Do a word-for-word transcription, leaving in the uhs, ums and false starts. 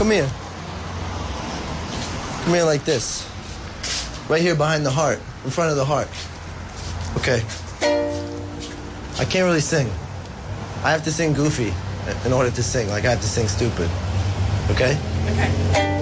Come here. Come here like this. Right here behind the heart, in front of the heart. Okay. I can't really sing. I have to sing goofy in order to sing. Like, I have to sing stupid. Okay? Okay.